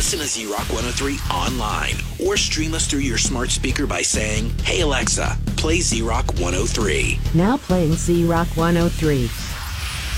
Listen to Z-Rock 103 online or stream us through your smart speaker by saying, "Hey Alexa, play Z-Rock 103." Now playing Z-Rock 103.